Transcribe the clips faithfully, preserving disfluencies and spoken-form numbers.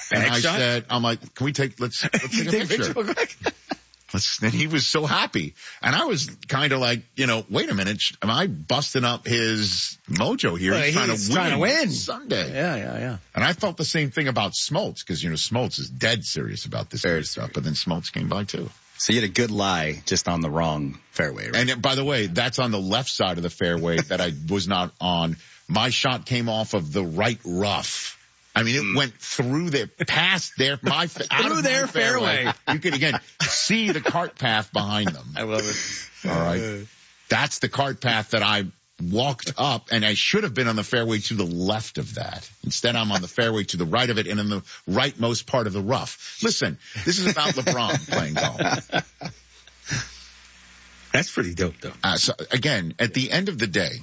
And Bag I shot? said, I'm like, can we take, let's, let's take a Take a picture. picture real quick. Let's, and he was so happy. And I was kind of like, you know, wait a minute. Am I busting up his mojo here? Well, he's, trying, he's to win trying to win Sunday. Yeah, yeah, yeah. And I felt the same thing about Smoltz because, you know, Smoltz is dead serious about this kind of stuff. But then Smoltz came by too. So you had a good lie just on the wrong fairway, right? And it, by the way, that's on the left side of the fairway that I was not on. My shot came off of the right rough. I mean, it mm. went through their, past their, my, out through of their my fairway. fairway. You could, again, see the cart path behind them. I love it. All right. That's the cart path that I walked up, and I should have been on the fairway to the left of that. Instead, I'm on the fairway to the right of it and in the rightmost part of the rough. Listen, this is about LeBron playing golf. That's pretty dope, though. Uh, so, again, at the end of the day,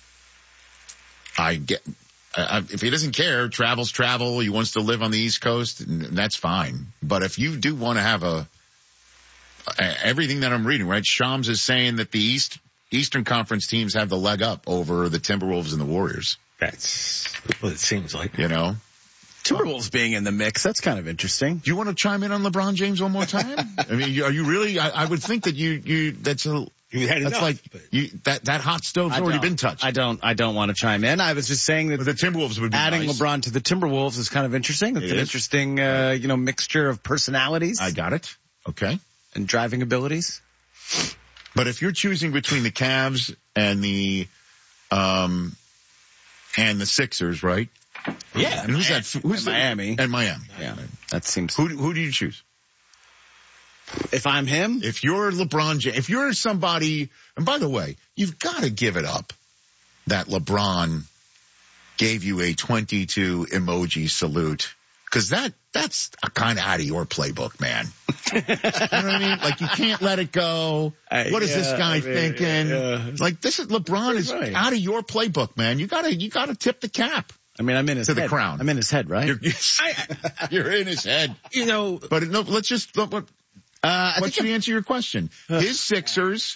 I get, uh, if he doesn't care, travel's travel, he wants to live on the East Coast, and that's fine. But if you do want to have a, uh, everything that I'm reading, right, Shams is saying that the East, Eastern Conference teams have the leg up over the Timberwolves and the Warriors. That's what it seems like. You know? Timberwolves being in the mix, that's kind of interesting. Do you want to chime in on LeBron James one more time? I mean, are you really, I, I would think that you, you, that's a, You had that's enough, like, but- you, that, that hot stove's I already don't- been touched. I don't, I don't want to chime in. I was just saying that But the Timberwolves would be adding nice. LeBron to the Timberwolves is kind of interesting. It's It an is. interesting, uh, you know, mixture of personalities I got it. Okay. and driving abilities. But if you're choosing between the Cavs and the, um, and the Sixers, right? Yeah. And who's that? Who's And the- Miami. And Miami. Yeah. That seems. Who, who do you choose? If I'm him, If you're LeBron James, if you're somebody, and by the way, you've got to give it up that LeBron gave you a twenty-two emoji salute. Cause that, that's kind of out of your playbook, man. You know what I mean? Like you can't let it go. I- What is this yeah, guy I mean, thinking? yeah. Like this is, LeBron is Right. out of your playbook, man. You gotta, you gotta tip the cap. I mean, I'm in his To the head. crown. I'm in his head, right? You're, you're in his head. You know, But no, let's just, look, what, uh, I What's think the answer to your question? His Sixers,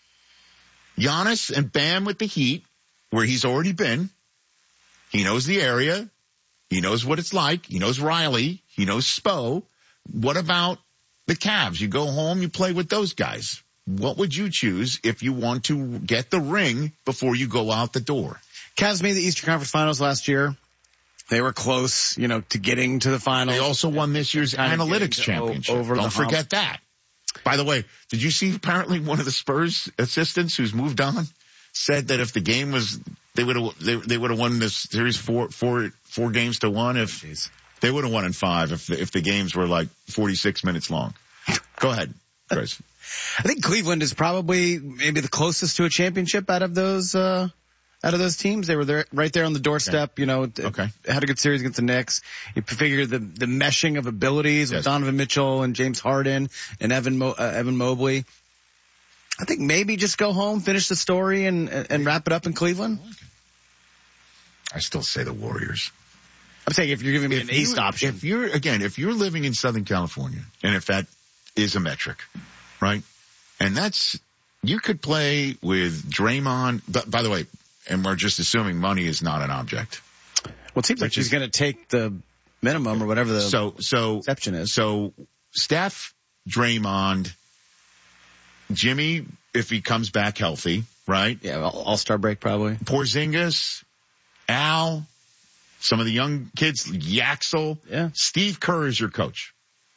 Giannis and Bam with the Heat, where he's already been. He knows the area. He knows what it's like. He knows Riley. He knows Spo. What about the Cavs? You go home, you play with those guys. What would you choose if you want to get the ring before you go out the door? Cavs made the Eastern Conference Finals last year. They were close, you know, to getting to the finals. They also won this year's Kind of analytics getting to championship. o- over the Don't hump. forget that. By the way, did you see apparently one of the Spurs assistants who's moved on said that if the game was, they would have, they, they would have won this series four, four, four games to one if Jeez. they would have won in five if the, if the games were like forty-six minutes long. Go ahead, Chris. I think Cleveland is probably maybe the closest to a championship out of those, uh, out of those teams. They were there, right there on the doorstep, okay. you know, okay. had a good series against the Knicks. You figure the, the meshing of abilities yes. with Donovan Mitchell and James Harden and Evan, Mo, uh, Evan Mobley. I think maybe just go home, finish the story and, and wrap it up in Cleveland. I still say the Warriors. I'm saying if you're giving me If an East you, option. If you're, again, if you're living in Southern California, and if that is a metric, right? And that's, you could play with Draymond, but by the way, and we're just assuming money is not an object. Well, it seems like he's going to take the minimum or whatever the so, so, exception is. So Steph, Draymond, Jimmy, if he comes back healthy, right? Yeah, all-star break probably. Porzingis, Al, some of the young kids, Yaxel. Yeah. Steve Kerr is your coach.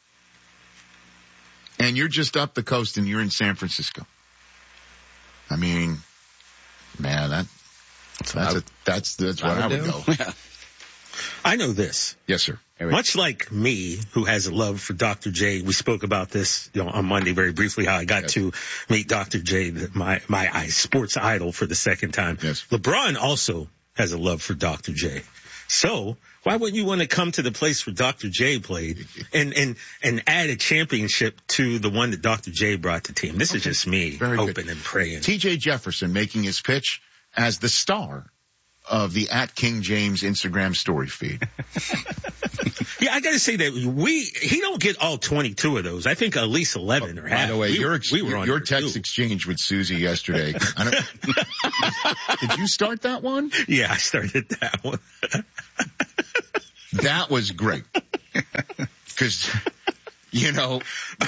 And you're just up the coast and you're in San Francisco. I mean, man, that, that's, that's, a, that's, that's where I would go. Yeah. I know this. Yes, sir. Much like me, who has a love for Doctor J, we spoke about this, you know, on Monday very briefly, how I got yes. to meet Doctor J, my, my sports idol for the second time. Yes. LeBron also has a love for Doctor J. So why wouldn't you want to come to the place where Doctor J played and, and, and add a championship to the one that Doctor J brought to the team? This okay. is just me Very hoping good. and praying. T J Jefferson making his pitch as the star of the at King James Instagram story feed. Yeah, I got to say that we he don't get all twenty-two of those. I think at least eleven oh, or half. By the way, we, your, ex- we were on your text two. exchange with Susie yesterday. I don't, did you start that one? Yeah, I started that one. That was great. Because, you know,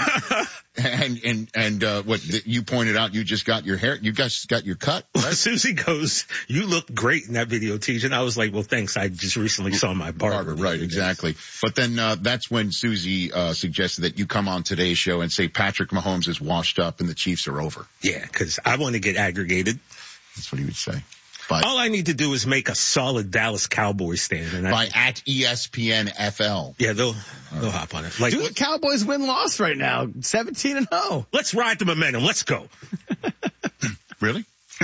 and, and, and, uh, what you pointed out, you just got your hair, you guys got your cut, right? Well, Susie goes, you look great in that video, Tej. And I was like, well, thanks. I just recently saw my barber. barber right, exactly. But then, uh, that's when Susie, uh, suggested that you come on today's show and say Patrick Mahomes is washed up and the Chiefs are over. Yeah, because I want to get aggregated. That's what he would say. But all I need to do is make a solid Dallas Cowboys stand. And by I, at E S P N F L. Yeah, they'll, they'll hop on it. Like, Dude, Cowboys win-loss right now, seventeen and oh. Let's ride the momentum. Let's go. Really?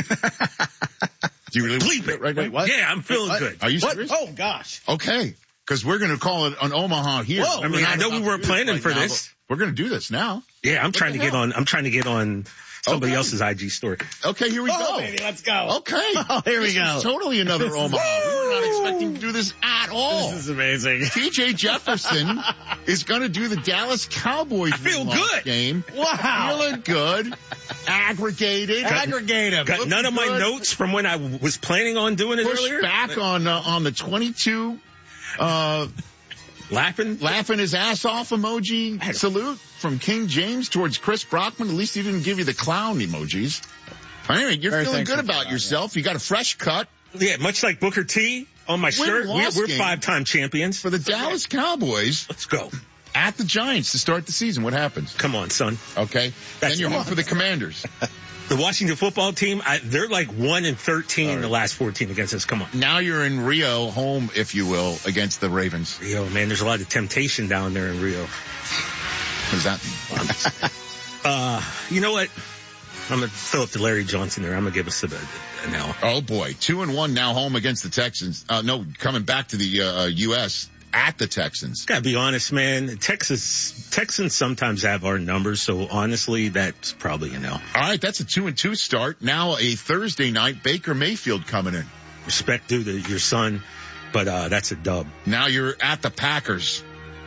Do you really Bleep it right now? Wait, what? Yeah, I'm feeling What? good. Are you What? serious? Oh, gosh. Okay. Because we're going to call it an Omaha here. Whoa. I mean, I know we weren't planning right for now, this. but We're going to do this now. Yeah, I'm trying the to get hell? on, I'm trying to get on somebody Okay. else's I G story. Okay, here we Oh, go. baby, let's go. Okay. Oh, here we This go. is totally another This is- Omaha. We were not expecting to do this at all. This is amazing. T J Jefferson is going to do the Dallas Cowboys I feel win-loss good. game. Wow. Feeling good. Aggregated. Aggregate him. Got Looking none of my good. notes from when I w- was planning on doing it Push earlier. back on uh, on the twenty-two uh Laughing. laughing his ass off emoji salute from King James towards Chris Brockman. At least he didn't give you the clown emojis. Anyway, you're Very feeling thankful good for about that, yourself. You got a fresh cut Yeah, much like Booker T on my shirt. We're, loss we're game. five-time champions. for the Dallas Cowboys Let's go. at the Giants to start the season. What happens? Come on, son. Okay. That's then you're home the- for the Commanders. The Washington football team, I, they're like one and thirteen in the last fourteen against us. Come on. Now you're in Rio, home, if you will, against the Ravens. Rio, man, there's a lot of temptation down there in Rio. What does that mean? Uh, you know what? I'm going to throw up to Larry Johnson there. I'm going to give us a, an L. Oh boy, two and one now home against the Texans. Uh, no, coming back to the uh, U S at the Texans. Gotta be honest, man. Texas, Texans sometimes have our numbers, so honestly, that's probably an L. All right, that's a two and two start. Now a Thursday night, Baker Mayfield coming in. Respect due to your son, but uh, that's a dub. Now you're at the Packers.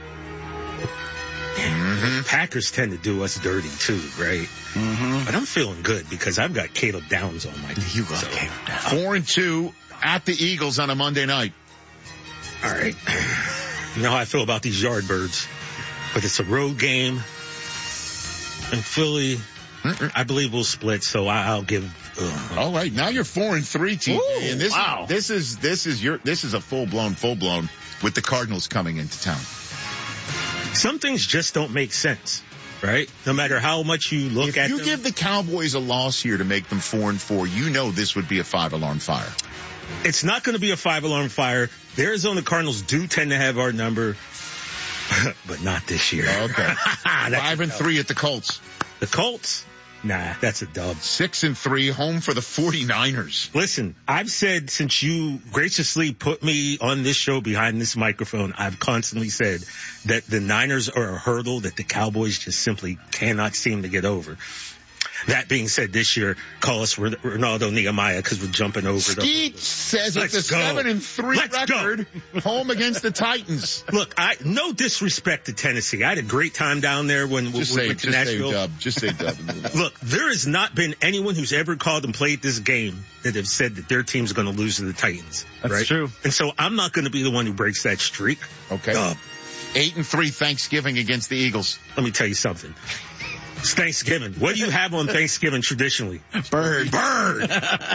Mm-hmm. Packers tend to do us dirty too, right? Mm-hmm. But I'm feeling good because I've got Caleb Downs on my team. You love so- Caleb Downs. Four and two at the Eagles on a Monday night. All right. You know how I feel about these Yardbirds, but it's a road game. And Philly, Mm-mm. I believe we'll split, so I- I'll give. Uh, All right, now you're four and three, T J, Ooh, and this wow. this is this is your this is a full blown full blown with the Cardinals coming into town. some things just don't make sense, right? No matter how much you look If at you them. give the Cowboys a loss here to make them four and four, you know this would be a five alarm fire. It's not going to be a five-alarm fire. The Arizona Cardinals do tend to have our number, but not this year. Okay, That's five a and dub. three at the Colts, The Colts? Nah, that's a dub. six and three home for the 49ers. Listen, I've said since you graciously put me on this show behind this microphone, I've constantly said that the Niners are a hurdle that the Cowboys just simply cannot seem to get over. That being said, this year, call us Ronaldo Nehemiah because we're jumping over the. Skeet says Let's it's a go. seven and three Let's go. record home against the Titans. Look, I no disrespect to Tennessee. I had a great time down there when Just we say, went to just say Nashville. dub. Just say dub. Look, there has not been anyone who's ever called and played this game that have said that their team's going to lose to the Titans. That's right? true. And so I'm not going to be the one who breaks that streak. Okay. Dub. Eight and three Thanksgiving against the Eagles. Let me tell you something. It's Thanksgiving. What do you have on Thanksgiving traditionally? Bird. Bird.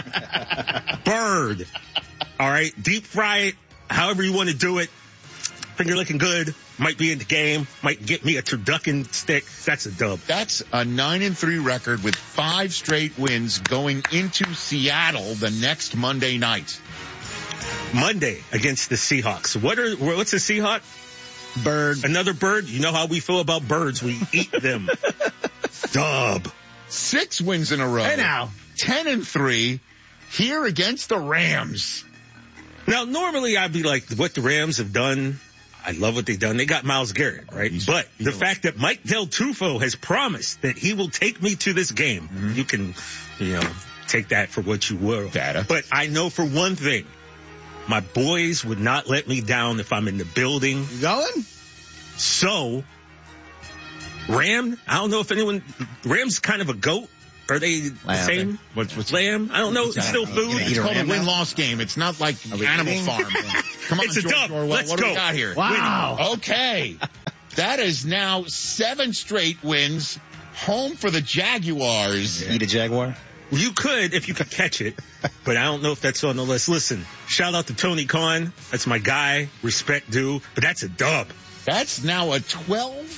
Bird. All right. Deep fry it. However you want to do it. Finger looking good. Might be in the game. Might get me a turducken stick. That's a dub. That's a nine and three record with five straight wins going into Seattle the next Monday night. Monday against the Seahawks. What are, what's a Seahawk? Bird. Another bird? You know how we feel about birds. We eat them. Dub. Six wins in a row. Hey now. Ten and three here against the Rams. Now, normally I'd be like, what the Rams have done, I love what they've done. They got Myles Garrett, right? He's- but he the knows. fact that Mike Del Tufo has promised that he will take me to this game, Mm-hmm. you can, you know, take that for what you will. Data. But I know for one thing, my boys would not let me down if I'm in the building. You going? So, Ram, I don't know if anyone, Ram's kind of a goat. Are they the Lamb. same? What's, what's Lamb? I don't know. It's still food. Eat It's a called a ram now? win-loss game. It's not like we Animal eating? Farm. Come on, It's a George dub. Orwell. Let's what do go. we got here? Wow. Okay. That is now seven straight wins. Home for the Jaguars. Eat a Jaguar? You could if you could catch it, but I don't know if that's on the list. Listen, shout out to Tony Khan. That's my guy. Respect due, but that's a dub. That's now a twelve.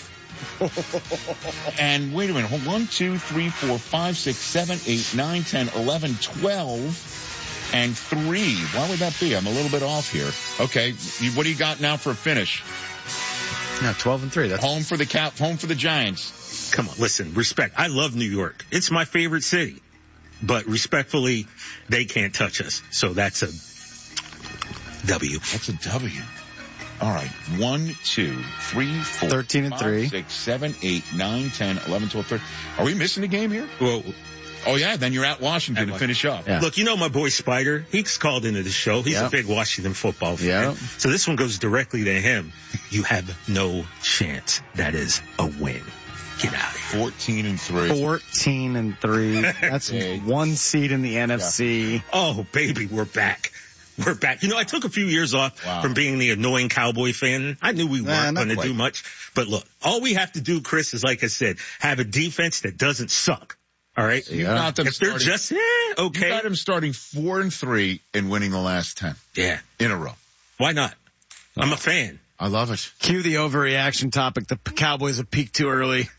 And wait a minute. One, two, three, four, five, six, seven, eight, nine, ten, eleven, twelve, and three. Why would that be? I'm a little bit off here. Okay. You, what do you got now for a finish? No, twelve and three. That's Home for the Cap, home for the Giants. Come on, listen, respect. I love New York. It's my favorite city. But respectfully, they can't touch us. So that's a W. That's a W. All right. One, two, three, four, thirteen and five, three. six, seven, eight, nine, ten, eleven, twelve, thirteen. Are we missing a game here? Well, Oh, yeah. Then you're at Washington At to finish up. Yeah. look, you know my boy Spider. He's called into the show. He's Yep. a big Washington football fan. Yep. So this one goes directly to him. You have no chance. That is a win. Get out of here. fourteen and three. fourteen and three. That's Hey. one seed in the N F C. Oh, baby, we're back. We're back. You know, I took a few years off Wow. from being the annoying Cowboy fan. I knew we Nah, weren't not going to quite. do much. But look, all we have to do, Chris, is like I said, have a defense that doesn't suck. All right? You Yeah. got them If they're starting, just, eh, you okay. got them starting four and three and winning the last ten Yeah. in a row. Why not? I'm a fan. I love it. Cue the overreaction topic. The Cowboys have peaked too early.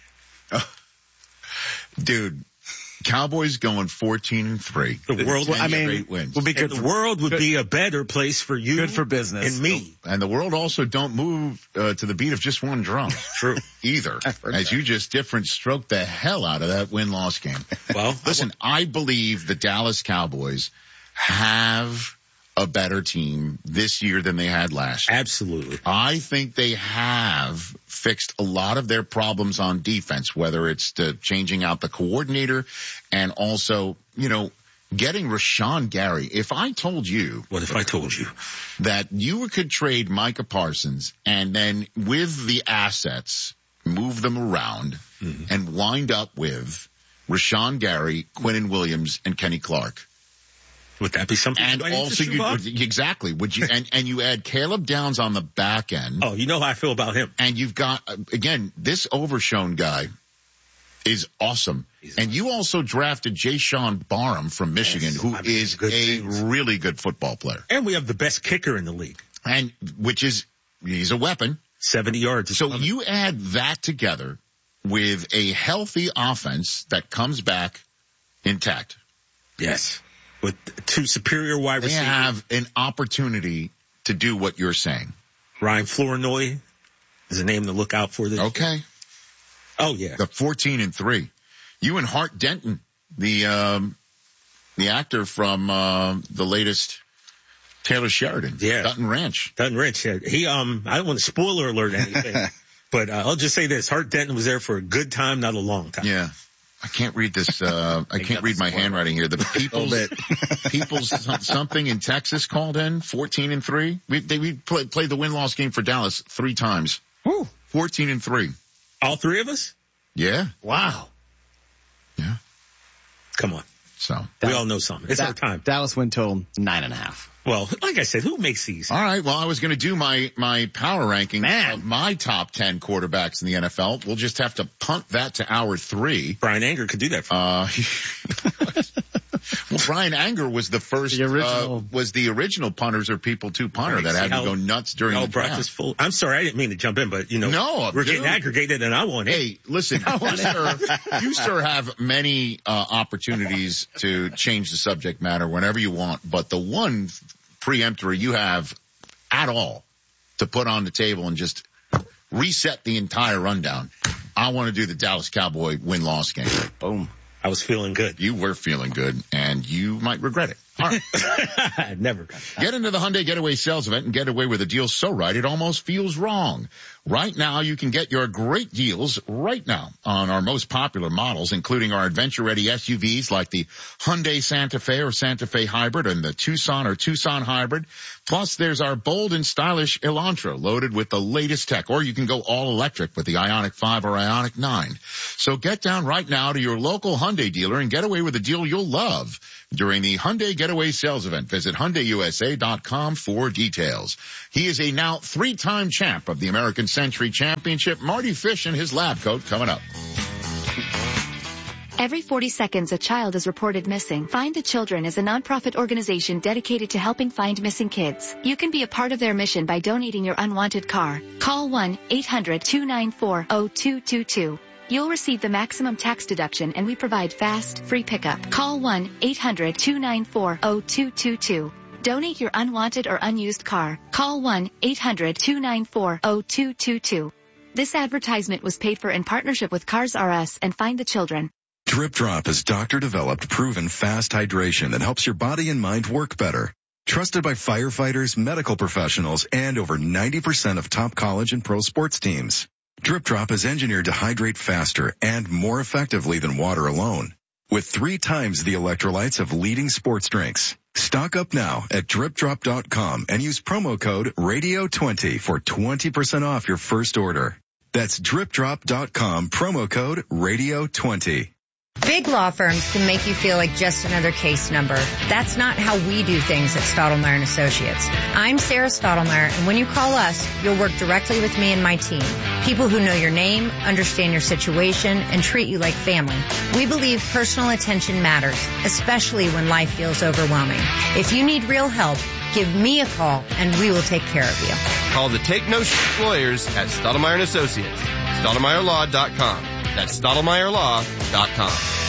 Dude, Cowboys going fourteen and three. The world, I mean, Great wins. will be and good. the For, world would good- be a better place for you good for business. and me. And the world also don't move uh, to the beat of just one drum. True. Either. I've heard As that. you just different stroke the hell out of that win-loss game. Well, Listen, I believe the Dallas Cowboys have a better team this year than they had last year. absolutely. I think they have fixed a lot of their problems on defense, whether it's to changing out the coordinator and also, you know, getting Rashawn Gary. If I told you What if I told you? that you could trade Micah Parsons and then with the assets, move them around Mm-hmm. and wind up with Rashawn Gary, Quinnen Williams, and Kenny Clark. Would that be something? And I need to also, shoot you, off? exactly, would you, and, and you add Caleb Downs on the back end. Oh, you know how I feel about him. And you've got, uh, again, this Overshown guy is awesome. He's and you also drafted Jay Sean Barham from Michigan, Yes, who I mean, is good a things. really good football player. And we have the best kicker in the league. And which is, he's a weapon. seventy yards. is So coming. you add that together with a healthy offense that comes back intact. Yes. With two superior wide They receivers. have an opportunity to do what you're saying. Ryan Flournoy is a name to look out for this. Okay. Oh, yeah. The fourteen and three. You and Hart Denton, the, um, the actor from, uh, the latest Taylor Sheridan. Yeah. Dutton Ranch. Dutton Rich, he, um, I don't want to spoiler alert anything, but uh, I'll just say this. Hart Denton was there for a good time, not a long time. Yeah. I can't read this, uh, I can't got read the my spoiler. handwriting here. The people's, people's something in Texas called in, fourteen and three. We, they, we play, played the win-loss game for Dallas three times. Woo. fourteen and three. All three of us? Yeah. Wow. Yeah. Come on. So. We all know something. It's Da- our time. Dallas win total nine and a half. Well, like I said, who makes these? All right. Well, I was going to do my, my power ranking Man. of my top ten quarterbacks in the N F L. We'll just have to punt that to hour three. Brian Anger could do that for me. Uh, well, Brian Anger was the first, The original- uh, was the original punters or people two punter Right, that see had to how- go nuts during No, the brought draft. this full. I'm sorry, I didn't mean to jump in, but you know, No, we're dude. getting aggregated, and I want it. Hey, listen, you sir, you sir have many uh, opportunities to change the subject matter whenever you want, but the one preemptory you have at all to put on the table and just reset the entire rundown. I want to do the Dallas Cowboy win-loss game. Boom. I was feeling good. You were feeling good, and you might regret it. All right. I never got that. Get into the Hyundai Getaway sales event and get away with a deal so right it almost feels wrong. Right now, you can get your great deals right now on our most popular models, including our adventure-ready S U Vs like the Hyundai Santa Fe or Santa Fe Hybrid and the Tucson or Tucson Hybrid. Plus, there's our bold and stylish Elantra loaded with the latest tech, or you can go all electric with the Ioniq five or Ioniq nine. So get down right now to your local Hyundai dealer and get away with a deal you'll love during the Hyundai Getaway Sales Event. Visit Hyundai U S A dot com for details. He is a now three-time champ of the American Century Championship. Marty Fish in his lab coat coming up. Every forty seconds, a child is reported missing. Find the Children is a nonprofit organization dedicated to helping find missing kids. You can be a part of their mission by donating your unwanted car. Call one eight hundred two nine four zero two two two. You'll receive the maximum tax deduction, and we provide fast, free pickup. Call one eight hundred two nine four zero two two two. Donate your unwanted or unused car. Call one eight hundred two nine four zero two two two. This advertisement was paid for in partnership with Cars R Us and Find the Children. Drip Drop is doctor-developed, proven fast hydration that helps your body and mind work better. Trusted by firefighters, medical professionals, and over ninety percent of top college and pro sports teams. Drip Drop is engineered to hydrate faster and more effectively than water alone, with three times the electrolytes of leading sports drinks. Stock up now at drip drop dot com and use promo code radio twenty for twenty percent off your first order. That's drip drop dot com, promo code radio twenty. Big law firms can make you feel like just another case number. That's not how we do things at Stottlemyre and Associates. I'm Sarah Stottlemyre, and when you call us, you'll work directly with me and my team. People who know your name, understand your situation, and treat you like family. We believe personal attention matters, especially when life feels overwhelming. If you need real help, give me a call, and we will take care of you. Call the Take No Shit Lawyers at Stottlemyre and Associates. Stottlemyre law dot com. That's Stottlemyre law dot com.